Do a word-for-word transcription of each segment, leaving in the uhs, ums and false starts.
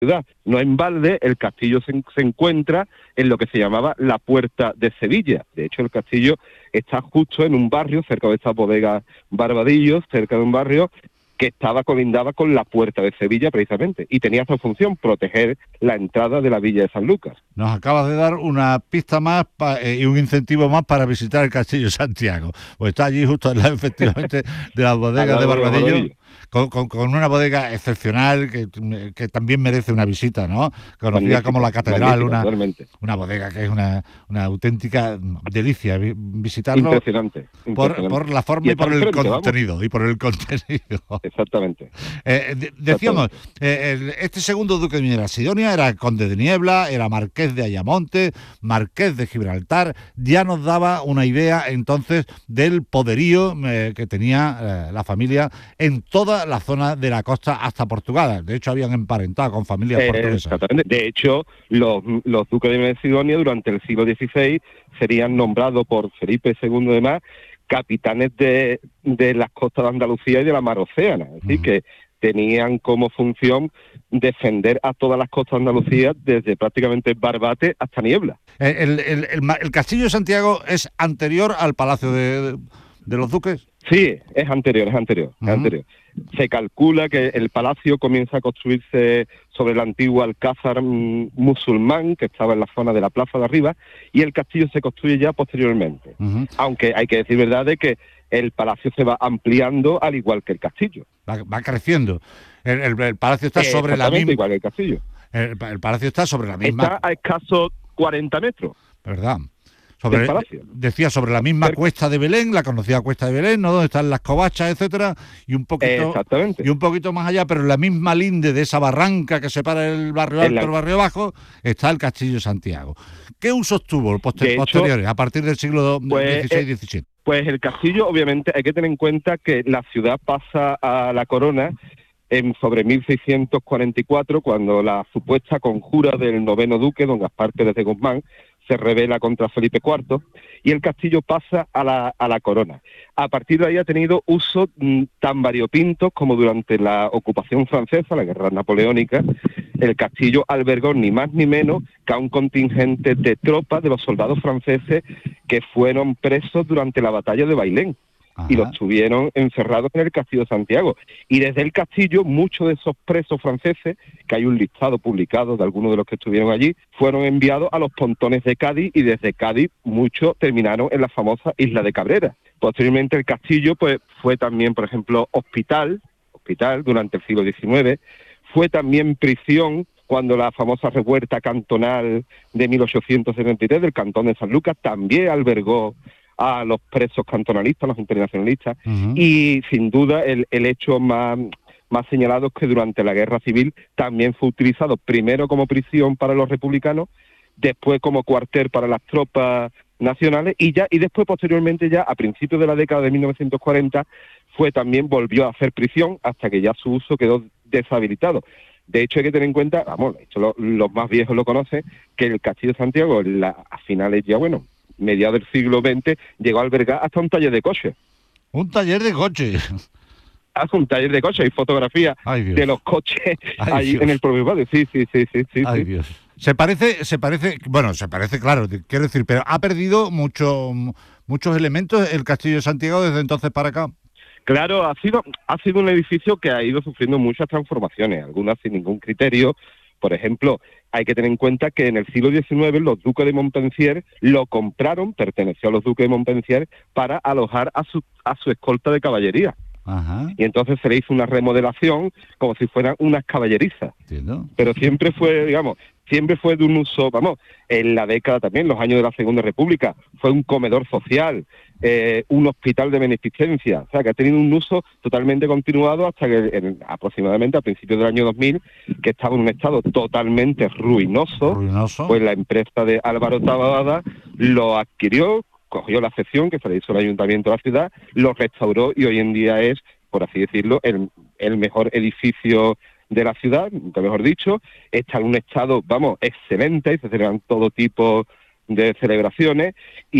ciudad. No en balde, el castillo se, se encuentra en lo que se llamaba la Puerta de Sevilla. De hecho, el castillo está justo en un barrio, cerca de estas bodegas Barbadillos, cerca de un barrio que estaba colindaba con la Puerta de Sevilla precisamente, y tenía esta función, proteger la entrada de la villa de San Lucas. Nos acabas de dar una pista más pa, eh, y un incentivo más para visitar el Castillo de Santiago. Pues está allí justo al lado, efectivamente, de las bodegas de Barbadillo, con, con, con una bodega excepcional que, que también merece una visita, ¿no? Conocida como la Catedral, una, una bodega que es una, una auténtica delicia visitarlo. Impresionante. Por, por la forma y, y por el frente, contenido, vamos. y por el contenido. Exactamente. Eh, de, decíamos, eh, el, este segundo duque de Miera Sidonia era conde de Niebla, era marqués de Ayamonte, marqués de Gibraltar, ya nos daba una idea entonces del poderío eh, que tenía eh, la familia en toda la zona de la costa hasta Portugal. De hecho, habían emparentado con familias eh, portuguesas. Exactamente. De hecho, los, los duques de Miera Sidonia durante el siglo dieciséis serían nombrados por Felipe segundo de Mar capitanes de, de las costas de Andalucía y de la mar Océana, es decir, uh-huh. que tenían como función defender a todas las costas de Andalucía desde prácticamente Barbate hasta Niebla. ¿El, el, el, el Castillo de Santiago es anterior al Palacio de, de los Duques? Sí, es anterior, es anterior, uh-huh. es anterior. Se calcula que el palacio comienza a construirse sobre el antiguo alcázar mm, musulmán que estaba en la zona de la plaza de arriba, y el castillo se construye ya posteriormente. Uh-huh. Aunque hay que decir verdad de que el palacio se va ampliando al igual que el castillo. Va, va creciendo. El, el, el palacio está eh, sobre la misma... igual que el castillo. El, el palacio está sobre la misma... Está a escasos cuarenta metros. ¿Verdad? Sobre, decía sobre la misma cuesta de Belén, la conocida cuesta de Belén, ¿no? Donde están las covachas, etcétera, y un poquito Exactamente. y un poquito más allá, pero en la misma linde de esa barranca que separa el barrio alto del la... barrio bajo, está el Castillo de Santiago. ¿Qué usos tuvo poster- hecho, posteriores, a partir del siglo dieciséis diecisiete? Pues el castillo, obviamente, hay que tener en cuenta que la ciudad pasa a la corona en sobre mil seiscientos cuarenta y cuatro, cuando la supuesta conjura del noveno duque, don Gaspar Pérez de Guzmán, se rebela contra Felipe cuarto, y el castillo pasa a la, a la corona. A partir de ahí ha tenido usos mm, tan variopintos como durante la ocupación francesa, la guerra napoleónica. El castillo albergó ni más ni menos que a un contingente de tropas de los soldados franceses que fueron presos durante la batalla de Bailén. Ajá. Y los tuvieron encerrados en el Castillo de Santiago. Y desde el castillo, muchos de esos presos franceses, que hay un listado publicado de algunos de los que estuvieron allí, fueron enviados a los pontones de Cádiz, y desde Cádiz muchos terminaron en la famosa isla de Cabrera. Posteriormente el castillo pues fue también, por ejemplo, hospital, hospital durante el siglo diecinueve, fue también prisión cuando la famosa revuelta cantonal de mil ochocientos setenta y tres del cantón de San Lucas también albergó a los presos cantonalistas, los internacionalistas, uh-huh. y sin duda el, el hecho más, más señalado es que durante la Guerra Civil también fue utilizado primero como prisión para los republicanos, después como cuartel para las tropas nacionales, y ya y después posteriormente ya a principios de la década de mil novecientos cuarenta fue también volvió a hacer prisión hasta que ya su uso quedó deshabilitado. De hecho, hay que tener en cuenta, vamos, esto lo, los más viejos lo conocen, que el Castillo de Santiago la, a finales ya, bueno, mediados del siglo veinte, llegó a albergar hasta un taller de coches. ¿Un taller de coches? Hasta un taller de coches, hay fotografías de los coches Ay, allí Dios. En el propio patio. Sí, sí, sí, sí, sí. Ay, sí. Dios. Se parece, se parece, bueno, se parece, claro, quiero decir, pero ha perdido mucho, muchos elementos el Castillo de Santiago desde entonces para acá. Claro, ha sido, ha sido un edificio que ha ido sufriendo muchas transformaciones, algunas sin ningún criterio. Por ejemplo, hay que tener en cuenta que en el siglo diecinueve los duques de Montpensier lo compraron, perteneció a los duques de Montpensier, para alojar a su, a su escolta de caballería. Ajá. Y entonces se le hizo una remodelación como si fueran unas caballerizas. ¿Entiendo? Pero siempre fue, digamos, siempre fue de un uso, vamos, en la década también, los años de la Segunda República, fue un comedor social, eh, un hospital de beneficencia, o sea, que ha tenido un uso totalmente continuado hasta que en, aproximadamente a principios del año dos mil, que estaba en un estado totalmente ruinoso, ruinoso. Pues la empresa de Álvaro Taboada lo adquirió, cogió la sección que se le hizo el ayuntamiento de la ciudad, lo restauró y hoy en día es, por así decirlo, el, el mejor edificio de la ciudad, nunca mejor dicho. Está en un estado, vamos, excelente, y se celebran todo tipo de celebraciones, y es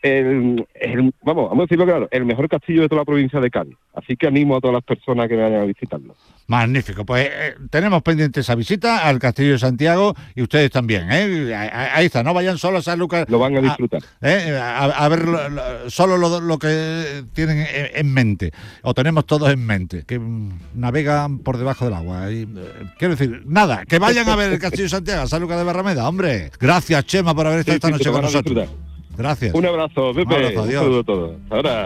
el, el, vamos, vamos a decirlo claro, el mejor castillo de toda la provincia de Cádiz. Así que animo a todas las personas que vayan a visitarlo. Magnífico, pues eh, tenemos pendiente esa visita al Castillo de Santiago y ustedes también, ¿eh? Ahí está, no vayan solo a San Lucas. Lo van a disfrutar. A, ¿eh? a, a ver lo, lo, solo lo, lo que tienen en, en mente, o tenemos todos en mente, que navegan por debajo del agua. Y, eh, quiero decir, nada, que vayan a ver el Castillo de Santiago, a San Lucas de Barrameda, hombre. Gracias, Chema, por haber estado sí, esta sí, noche con nosotros. Gracias. Un abrazo, Pepe. Un abrazo, adiós. Un saludo a todos. Ahora.